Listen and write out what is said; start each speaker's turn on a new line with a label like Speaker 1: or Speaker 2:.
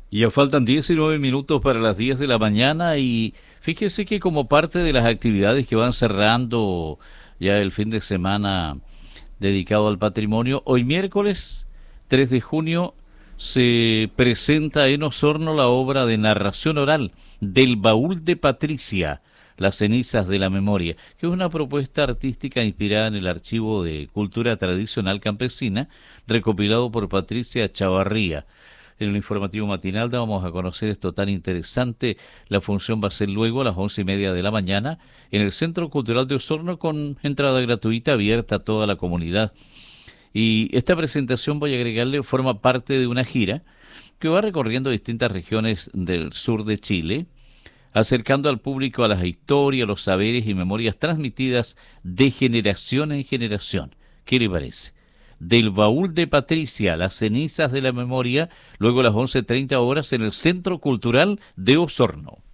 Speaker 1: Ya faltan 19 minutos para las 10 de la mañana y fíjese que como parte de las actividades que van cerrando ya el fin de semana dedicado al patrimonio, hoy miércoles 3 de junio se presenta en Osorno la obra de narración oral del Baúl de Patricia, Las cenizas de la memoria, que es una propuesta artística inspirada en el archivo de cultura tradicional campesina recopilado por Patricia Chavarría. En el informativo matinal vamos a conocer esto tan interesante. La función va a ser luego a las 11:30 de la mañana en el Centro Cultural de Osorno con entrada gratuita abierta a toda la comunidad. Y esta presentación, voy a agregarle, forma parte de una gira que va recorriendo distintas regiones del sur de Chile, acercando al público a las historias, los saberes y memorias transmitidas de generación en generación. ¿Qué le parece? Del Baúl de Patricia, Las cenizas de la memoria, luego a las 11:30 horas en el Centro Cultural de Osorno.